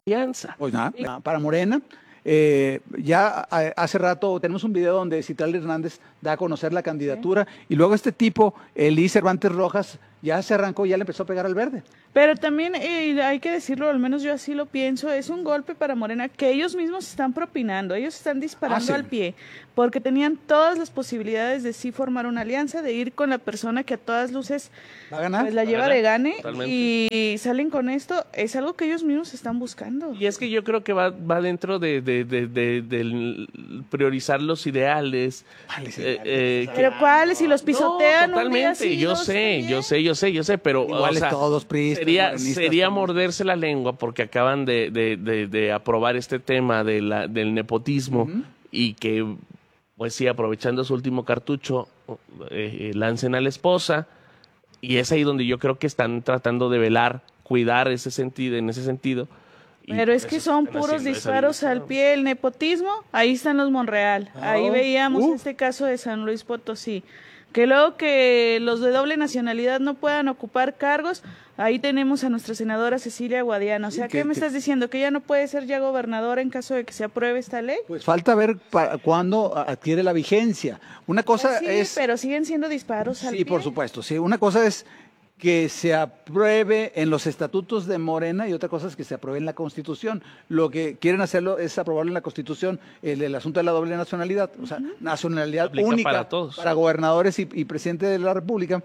alianza. Pues nada, para Morena. Hace rato tenemos un video donde Citlali Hernández da a conocer la candidatura, y luego este tipo, Elí Cervantes Rojas, ya se arrancó, ya le empezó a pegar al verde. Pero también hay que decirlo, al menos yo así lo pienso, es un golpe para Morena que ellos mismos están propinando, ellos están disparando al pie, porque tenían todas las posibilidades de sí formar una alianza, de ir con la persona que a todas luces ¿va a ganar? Pues la lleva de gane. Totalmente. Y salen con esto, es algo que ellos mismos están buscando. Y es que yo creo que va dentro del priorizar los ideales. Pero ¿cuáles? Si los pisotean. No, totalmente, yo sé, pero iguales, o sea, todos priistas, sería morderse la lengua, porque acaban de aprobar este tema del nepotismo, y que, pues sí, aprovechando su último cartucho, lancen a la esposa, y es ahí donde yo creo que están tratando de cuidar en ese sentido. Pero es que son puros disparos al pie. El nepotismo, ahí están los Monreal. Ahí veíamos este caso de San Luis Potosí. Que luego que los de doble nacionalidad no puedan ocupar cargos, ahí tenemos a nuestra senadora Cecilia Guadiana. O sea, ¿qué me estás diciendo? ¿Que ella no puede ser ya gobernadora en caso de que se apruebe esta ley? Pues falta ver cuándo adquiere la vigencia. Una cosa es... pero siguen siendo disparos al pie. Sí, por supuesto. Sí, una cosa es que se apruebe en los estatutos de Morena, y otra cosa es que se apruebe en la Constitución. Lo que quieren hacerlo es aprobarlo en la Constitución, el asunto de la doble nacionalidad, o sea, nacionalidad aplica única para todos, para gobernadores y presidente de la República,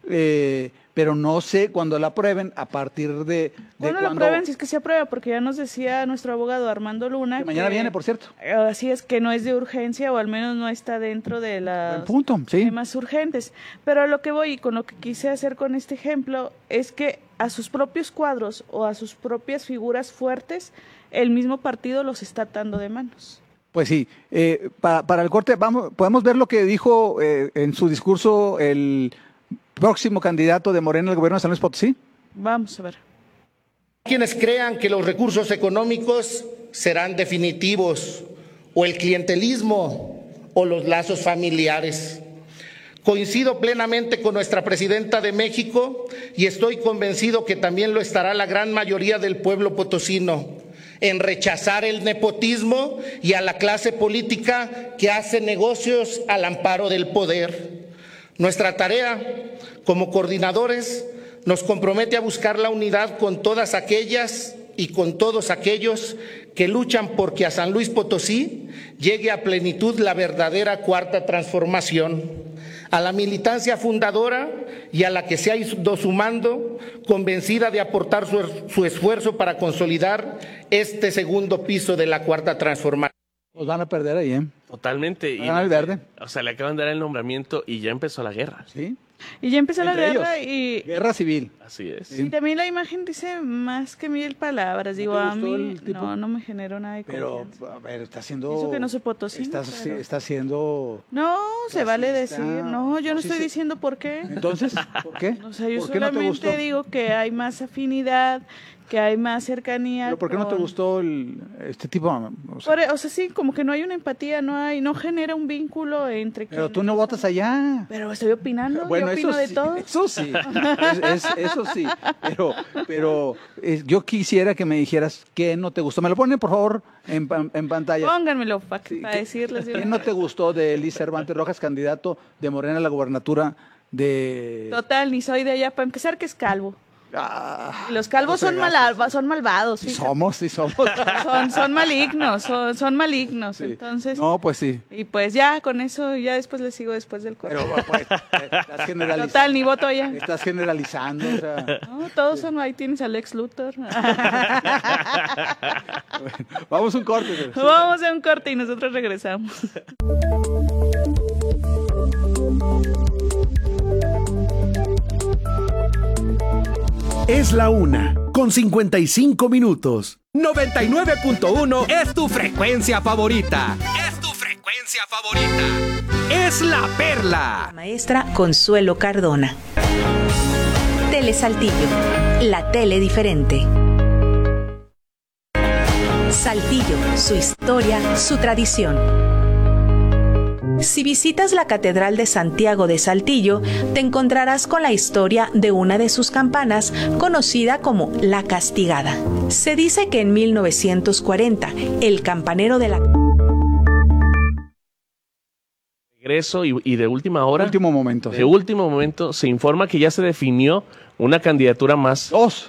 pero no sé cuándo la aprueben, a partir de cuándo la aprueben, si es que se aprueba, porque ya nos decía nuestro abogado Armando Luna que mañana viene, por cierto. Así es, que no es de urgencia, o al menos no está dentro de los temas urgentes. Pero a lo que voy, y con lo que quise hacer con este ejemplo, es que a sus propios cuadros o a sus propias figuras fuertes, el mismo partido los está atando de manos. Pues sí, para el corte, podemos ver lo que dijo en su discurso el próximo candidato de Morena al gobierno de San Luis Potosí. Vamos a ver. Quienes crean que los recursos económicos serán definitivos, o el clientelismo, o los lazos familiares. Coincido plenamente con nuestra presidenta de México, y estoy convencido que también lo estará la gran mayoría del pueblo potosino, en rechazar el nepotismo y a la clase política que hace negocios al amparo del poder. Nuestra tarea como coordinadores nos compromete a buscar la unidad con todas aquellas y con todos aquellos que luchan porque a San Luis Potosí llegue a plenitud la verdadera cuarta transformación. A la militancia fundadora y a la que se ha ido sumando, convencida de aportar su esfuerzo para consolidar este segundo piso de la cuarta transformación. Los van a perder ahí, ¿eh? Totalmente. Y el verde. O sea, le acaban de dar el nombramiento y ya empezó la guerra. Sí. Y ya empezó Entre la guerra ellos. Guerra civil. Así es. Y también la imagen dice más que 1000 palabras. Digo, a mí no me generó nada de confianza. Pero, a ver, está haciendo... Eso que no soy potosino. Está haciendo... No, se vale decir. No, yo no estoy diciendo por qué. Entonces, ¿por qué? O sea, yo ¿Por qué no te gustó? solamente digo que hay más afinidad, que hay más cercanía. ¿Pero por qué no te gustó este tipo? O sea, sí, como que no hay una empatía, no genera un vínculo entre... Pero tú no votas allá. Pero estoy opinando, bueno, yo opino de todo. Eso sí, eso sí, pero yo quisiera que me dijeras qué no te gustó. ¿Me lo ponen, por favor, en pantalla? Pónganmelo para decirles. ¿Qué no te gustó de Elí Cervantes Rojas, candidato de Morena a la gubernatura de...? Total, ni soy de allá. Para empezar, que es calvo. Y los calvos son malvados. Sí somos. Son malignos, son malignos. Sí. Entonces. No, pues sí. Y pues ya, con eso, ya después les sigo después del corte. Pero pues, estás generalizando. Total, ni voto ya. Estás generalizando, o sea. No, todos son, ahí tienes a Lex Luthor. Bueno, vamos a un corte. Vamos a un corte y nosotros regresamos. Es la 1:55. 99.1 es tu frecuencia favorita. Es La Perla. Maestra Consuelo Cardona. Tele Saltillo, la tele diferente. Saltillo, su historia, su tradición. Si visitas la Catedral de Santiago de Saltillo, te encontrarás con la historia de una de sus campanas, conocida como La Castigada. Se dice que en 1940, el campanero de la... Regreso y de última hora. Último momento. De último momento se informa que ya se definió una candidatura más.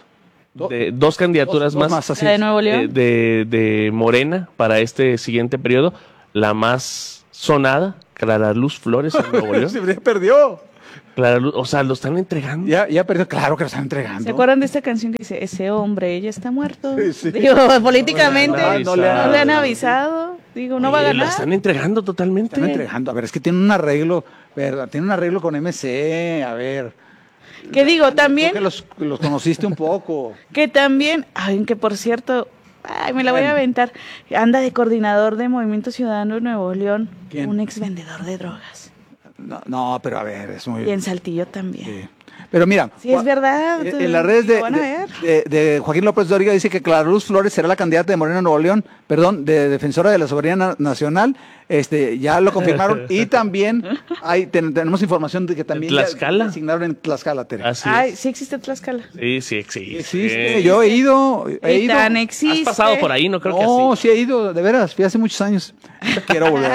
Dos candidaturas más. Así de Nuevo León. De Morena para este siguiente periodo. La más sonada, Clara Luz Flores en Nuevo León. Se perdió. Clara Luz, o sea, lo están entregando. Ya perdió, claro que lo están entregando. ¿Se acuerdan de esta canción que dice, ese hombre, ella está muerto? Sí. Digo, políticamente, No le han avisado. Digo, no va a La ganar. están entregando totalmente. Están entregando. A ver, es que tiene un arreglo, ¿verdad? Tiene un arreglo con MC, a ver. Que digo, también... Creo que los conociste un poco. Que también, ay, que por cierto, ay, me la voy a aventar, anda de coordinador de Movimiento Ciudadano de Nuevo León, ¿Quién? un ex vendedor de drogas. No, pero a ver, es muy... Y en Saltillo también. Sí. Pero mira, Sí, es verdad. En las redes lo van a ver. de Joaquín López Dóriga dice que Clara Luz Flores será la candidata de Morena Nuevo León, de defensora de la soberanía nacional. Ya lo confirmaron. Y también tenemos información de que también ¿En Tlaxcala? ya designaron en Tlaxcala, Tere. Así Ay, es. sí existe Tlaxcala. Sí existe. Existe, yo he ido. Y tan existe. Has pasado por ahí, no creo que No, así. sí he ido, de veras, fui hace muchos años. Quiero volver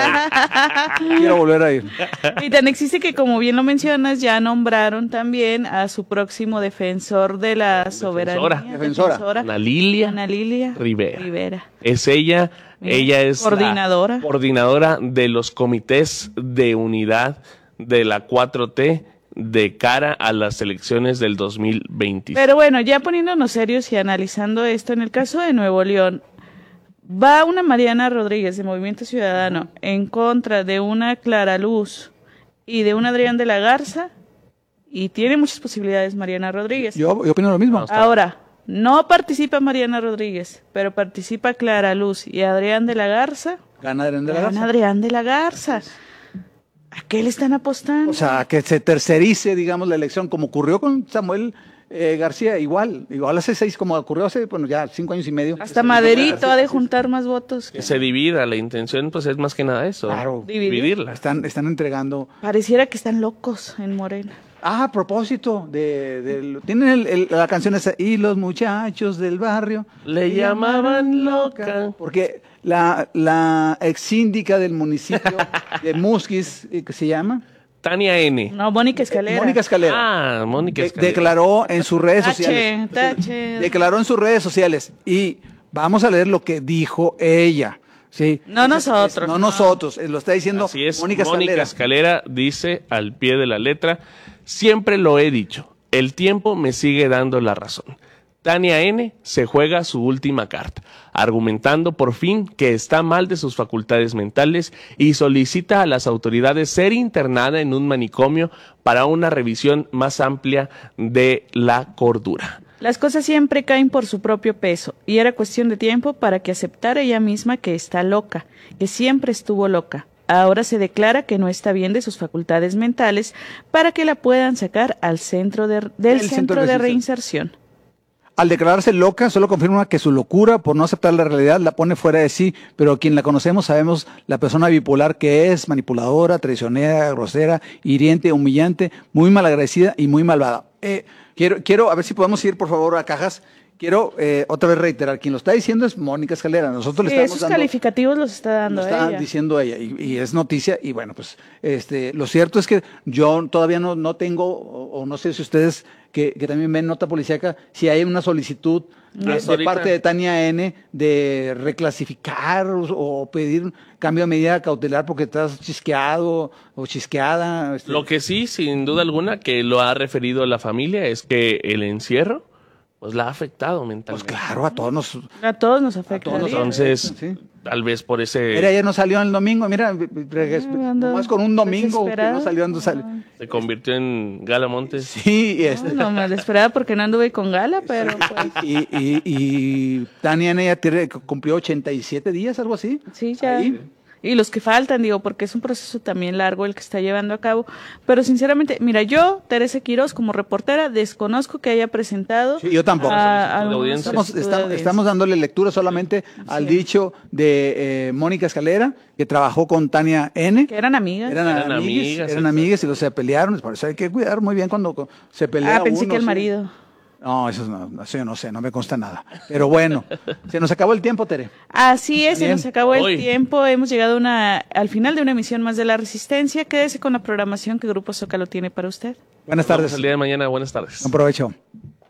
a ir. Y tan existe que, como bien lo mencionas, ya nombraron también a su próximo defensor de la soberanía. Defensora. Ana Lilia Rivera. Es ella. Ella es Coordinadora de los comités de unidad de la 4T de cara a las elecciones del 2026. Pero bueno, ya poniéndonos serios y analizando esto, en el caso de Nuevo León, va una Mariana Rodríguez de Movimiento Ciudadano en contra de una Clara Luz y de un Adrián de la Garza, y tiene muchas posibilidades Mariana Rodríguez. Yo opino lo mismo. Ahora, no participa Mariana Rodríguez, pero participa Clara Luz y Adrián de la Garza. Gana Adrián de la Gana Garza. Adrián de la Garza. ¿A qué le están apostando? O sea, que se tercerice, digamos, la elección, como ocurrió con Samuel García, igual hace como ocurrió hace, ya 5 años y medio. Hasta Maderito ha de juntar más votos. Que se divida, la intención pues es más que nada eso. Claro. Dividirla. Están entregando. Pareciera que están locos en Morena. A propósito, tienen la canción esa, y los muchachos del barrio Le llamaban loca. porque la ex síndica del municipio de Musquis, ¿qué se llama? Tania N. No, Mónica Escalera. Mónica Escalera. Mónica Escalera. Declaró en sus redes sociales. Tache. Declaró en sus redes sociales. Y vamos a leer lo que dijo ella. Sí. No nosotros. No nosotros. Lo está diciendo Así es, Mónica Escalera. Escalera dice al pie de la letra: siempre lo he dicho, el tiempo me sigue dando la razón. Tania N. se juega su última carta, argumentando por fin que está mal de sus facultades mentales y solicita a las autoridades ser internada en un manicomio para una revisión más amplia de la cordura. Las cosas siempre caen por su propio peso, y era cuestión de tiempo para que aceptara ella misma que está loca, que siempre estuvo loca. Ahora se declara que no está bien de sus facultades mentales para que la puedan sacar al centro del centro de reinserción. Al declararse loca, solo confirma que su locura por no aceptar la realidad la pone fuera de sí, pero quien la conocemos sabemos la persona bipolar que es, manipuladora, traicionera, grosera, hiriente, humillante, muy malagradecida y muy malvada. Quiero, a ver si podemos ir por favor a cajas. Quiero otra vez reiterar, quien lo está diciendo es Mónica Escalera. Nosotros le estamos esos dando calificativos los está dando está ella. diciendo ella y es noticia. Y bueno, pues lo cierto es que yo todavía no tengo, o no sé si ustedes que también ven nota policíaca, si hay una solicitud de parte de Tania N de reclasificar o pedir cambio de medida cautelar porque estás chisqueado o chisqueada. Lo que sí, sin duda alguna, que lo ha referido la familia es que el encierro pues la ha afectado mentalmente. Pues claro, a todos nos afecta. Entonces, sí. Tal vez por ese... Mira, ayer no salió el domingo, mira, nomás con un domingo que no salió, se convirtió en Gala Montes. Sí, No me desesperaba porque no anduve con Gala, pero pues... y Tania ella cumplió 87 días, algo así. Sí, ya. Ahí. y los que faltan, digo, porque es un proceso también largo el que está llevando a cabo, pero sinceramente, mira, yo, Teresa Quirós, como reportera, desconozco que haya presentado. Sí, yo tampoco. Estamos dándole lectura solamente al dicho de Mónica Escalera, que trabajó con Tania N. Que eran amigas. Eran amigas y los se pelearon, por eso hay que cuidar muy bien cuando se pelea pensé uno, que el ¿sí? marido. No, eso yo no sé, no me consta nada. Pero bueno, se nos acabó el tiempo, Tere. Así es, Bien. se nos acabó el tiempo. Hemos llegado al final de una emisión más de La Resistencia. Quédese con la programación que Grupo Zócalo tiene para usted. Buenas tardes. El día de mañana, buenas tardes. Buen provecho.